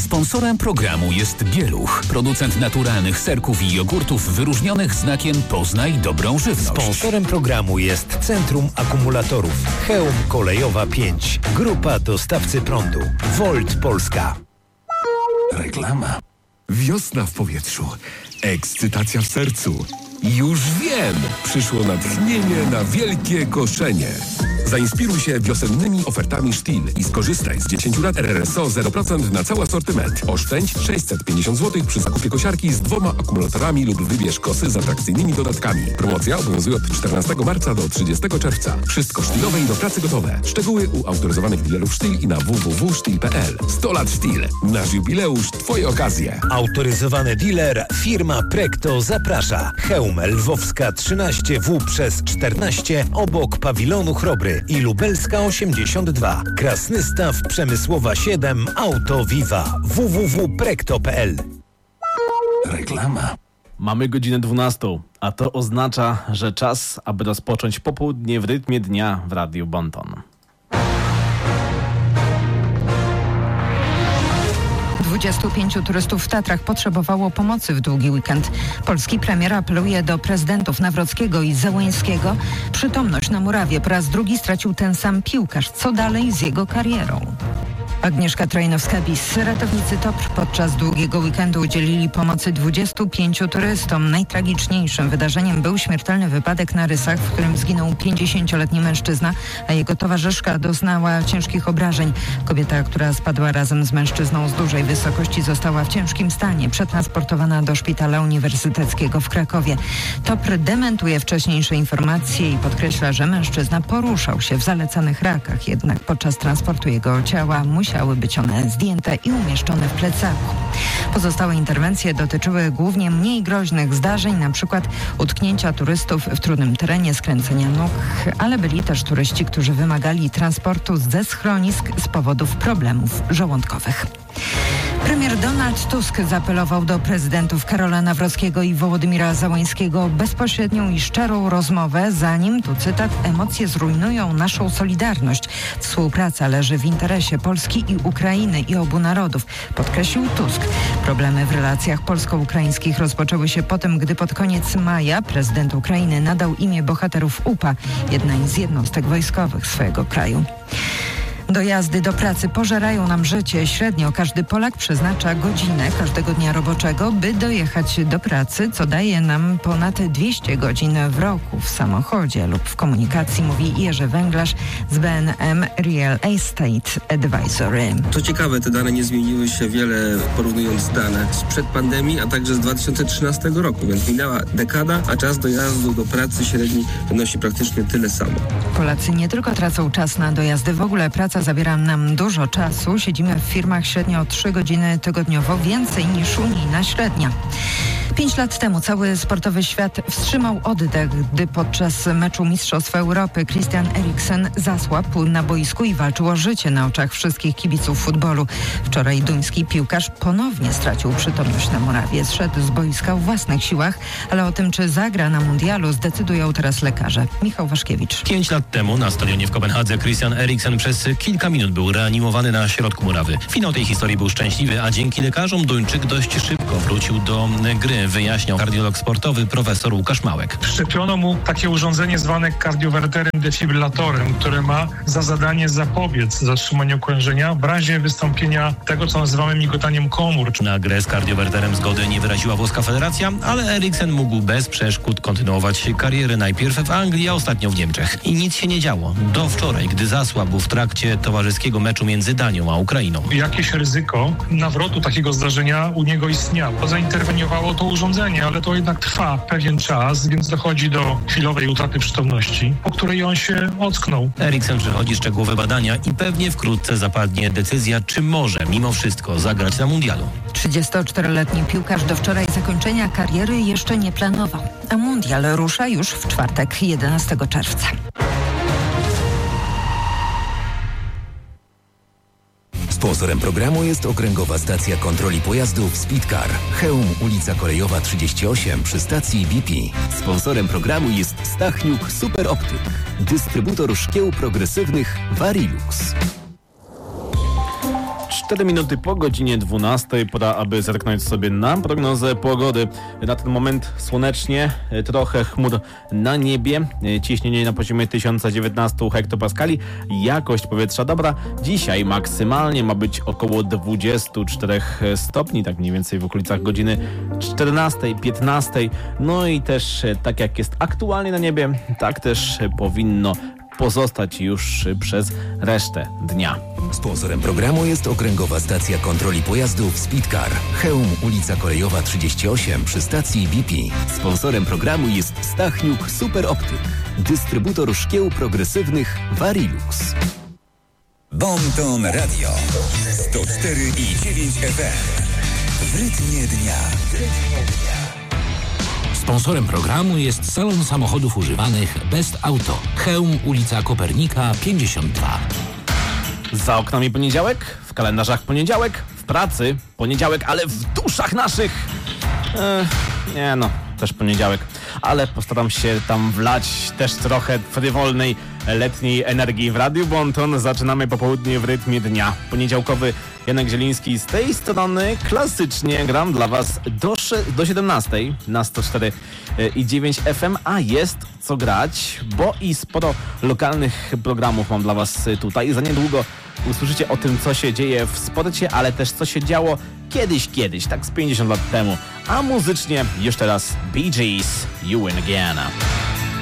Sponsorem programu jest Bieluch, producent naturalnych serków i jogurtów wyróżnionych znakiem Poznaj dobrą żywność. Sponsorem programu jest Centrum Akumulatorów Chełm Kolejowa 5, grupa dostawcy prądu, Volt Polska. Reklama. Wiosna w powietrzu, ekscytacja w sercu. Już wiem! Przyszło natchnienie na wielkie koszenie. Zainspiruj się wiosennymi ofertami Stihl i skorzystaj z 10 lat RRSO 0% na cały asortyment. Oszczędź 650 zł przy zakupie kosiarki z 2 akumulatorami lub wybierz kosy z atrakcyjnymi dodatkami. Promocja obowiązuje od 14 marca do 30 czerwca. Wszystko Stihlowe i do pracy gotowe. Szczegóły u autoryzowanych dealerów Stihl i na www.stihl.pl. 100 lat Stihl. Nasz jubileusz, twoje okazje. Autoryzowany dealer firma Prekto zaprasza. Chełm Lwowska 13W przez 14 obok pawilonu Chrobry i Lubelska 82. Krasnystaw Przemysłowa 7 Auto Viva. www.prekto.pl. Reklama. Mamy godzinę 12, a to oznacza, że czas, aby rozpocząć popołudnie w rytmie dnia w Radiu Bonton. 25 turystów w Tatrach potrzebowało pomocy w długi weekend. Polski premier apeluje do prezydentów Nawrockiego i Zełańskiego. Przytomność na murawie po raz drugi stracił ten sam piłkarz. Co dalej z jego karierą? Agnieszka Trojnowska-Bis. Ratownicy TOPR podczas długiego weekendu udzielili pomocy 25 turystom. Najtragiczniejszym wydarzeniem był śmiertelny wypadek na Rysach, w którym zginął 50-letni mężczyzna, a jego towarzyszka doznała ciężkich obrażeń. Kobieta, która spadła razem z mężczyzną z dużej wysokości, została w ciężkim stanie. Przetransportowana do Szpitala Uniwersyteckiego w Krakowie. TOPR dementuje wcześniejsze informacje i podkreśla, że mężczyzna poruszał się w zalecanych rakach, jednak podczas transportu jego ciała musiały być one zdjęte i umieszczone w plecaku. Pozostałe interwencje dotyczyły głównie mniej groźnych zdarzeń, na przykład utknięcia turystów w trudnym terenie, skręcenia nóg, ale byli też turyści, którzy wymagali transportu ze schronisk z powodów problemów żołądkowych. Premier Donald Tusk zaapelował do prezydentów Karola Nawrockiego i Wołodymira Zełańskiego o bezpośrednią i szczerą rozmowę, zanim, tu cytat, emocje zrujnują naszą solidarność. Współpraca leży w interesie Polski i Ukrainy i obu narodów, podkreślił Tusk. Problemy w relacjach polsko-ukraińskich rozpoczęły się po tym, gdy pod koniec maja prezydent Ukrainy nadał imię bohaterów UPA, jednej z jednostek wojskowych swojego kraju. Dojazdy do pracy pożerają nam życie. Średnio każdy Polak przeznacza godzinę każdego dnia roboczego, by dojechać do pracy, co daje nam ponad 200 godzin w roku w samochodzie lub w komunikacji, mówi Jerzy Węglarz z BNM Real Estate Advisory. Co ciekawe, te dane nie zmieniły się wiele, porównując dane sprzed pandemii, a także z 2013 roku, więc minęła dekada, a czas dojazdu do pracy średni wynosi praktycznie tyle samo. Polacy nie tylko tracą czas na dojazdy, w ogóle praca zabiera nam dużo czasu. Siedzimy w firmach średnio 3 godziny tygodniowo, więcej niż unijna średnia. 5 lat temu cały sportowy świat wstrzymał oddech, gdy podczas meczu Mistrzostw Europy Christian Eriksen zasłabł na boisku i walczył o życie na oczach wszystkich kibiców futbolu. Wczoraj duński piłkarz ponownie stracił przytomność na murawie. Zszedł z boiska w własnych siłach, ale o tym, czy zagra na mundialu, zdecydują teraz lekarze. Michał Waszkiewicz. 5 lat temu na stadionie w Kopenhadze Christian Eriksen przez kilka minut był reanimowany na środku murawy. Finał tej historii był szczęśliwy, a dzięki lekarzom Duńczyk dość szybko wrócił do gry, wyjaśniał kardiolog sportowy profesor Łukasz Małek. Wszczepiono mu takie urządzenie zwane kardiowerterem defibrylatorem, które ma za zadanie zapobiec zatrzymaniu krążenia w razie wystąpienia tego, co nazywamy migotaniem komór. Na grę z kardiowerterem zgody nie wyraziła włoska federacja, ale Eriksen mógł bez przeszkód kontynuować karierę najpierw w Anglii, a ostatnio w Niemczech. I nic się nie działo. Do wczoraj, gdy zasłabł w trakcie towarzyskiego meczu między Danią a Ukrainą. Jakieś ryzyko nawrotu takiego zdarzenia u niego istniało. Zainterweniowało to urządzenie, ale to jednak trwa pewien czas, więc dochodzi do chwilowej utraty przytomności, po której on się ocknął. Eriksen przechodzi szczegółowe badania i pewnie wkrótce zapadnie decyzja, czy może mimo wszystko zagrać na mundialu. 34-letni piłkarz do wczoraj zakończenia kariery jeszcze nie planował, a mundial rusza już w czwartek, 11 czerwca. Sponsorem programu jest Okręgowa Stacja Kontroli Pojazdów Speedcar. Chełm, ulica Kolejowa 38 przy stacji BP. Sponsorem programu jest Stachniuk Super Optyk. Dystrybutor szkieł progresywnych Varilux. 4 minuty po godzinie 12. Pora, aby zerknąć sobie na prognozę pogody. Na ten moment słonecznie, trochę chmur na niebie, ciśnienie na poziomie 1019 hektopaskali, jakość powietrza dobra. Dzisiaj maksymalnie ma być około 24 stopni, tak mniej więcej w okolicach godziny 14, 15. No i też tak jak jest aktualnie na niebie, tak też powinno pozostać już przez resztę dnia. Sponsorem programu jest Okręgowa Stacja Kontroli Pojazdów Speedcar. Chełm, ulica Kolejowa 38 przy stacji BP. Sponsorem programu jest Stachniuk Super Optyk. Dystrybutor szkieł progresywnych Varilux. Bonton Radio 104,9 FM. W rytmie dnia. Sponsorem programu jest Salon Samochodów Używanych Best Auto. Chełm, ulica Kopernika 52. Za oknami poniedziałek, w kalendarzach poniedziałek, w pracy poniedziałek, ale w duszach naszych też poniedziałek, ale postaram się tam wlać też trochę frywolnej letniej energii. W Radiu Bonton zaczynamy popołudnie w rytmie dnia. Poniedziałkowy Janek Zieliński z tej strony. Klasycznie gram dla Was do 17 na 104,9 FM, a jest co grać, bo i sporo lokalnych programów mam dla Was tutaj. Za niedługo usłyszycie o tym, co się dzieje w sporcie, ale też co się działo kiedyś, tak z 50 lat temu. A muzycznie już teraz Bee Gees, You Win Again.